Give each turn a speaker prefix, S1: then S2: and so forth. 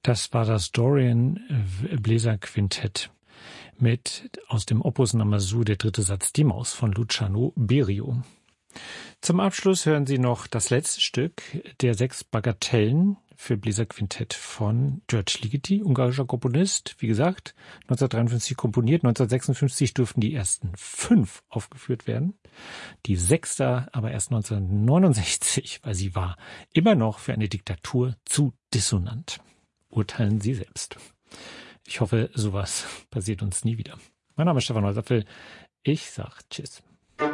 S1: Das war das Dorian Bläserquintett mit aus dem Opus Namazu, der dritte Satz, die Maus von Luciano Berio. Zum Abschluss hören Sie noch das letzte Stück der 6 Bagatellen für Bläserquintett von György Ligeti, ungarischer Komponist. Wie gesagt, 1953 komponiert, 1956 durften die ersten 5 aufgeführt werden. Die 6. aber erst 1969, weil sie war immer noch für eine Diktatur zu dissonant. Urteilen Sie selbst. Ich hoffe, sowas passiert uns nie wieder. Mein Name ist Stefan Holzapfel. Ich sag Tschüss.